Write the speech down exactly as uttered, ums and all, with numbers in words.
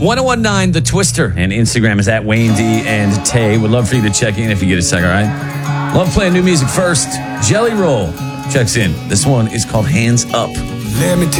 ten nineteen The Twister. And Instagram is at Wayne D and Tay. Would love for you to check in if you get a sec, all right? Love playing new music first. Jelly Roll checks in. This one is called Hands Up. Let me tell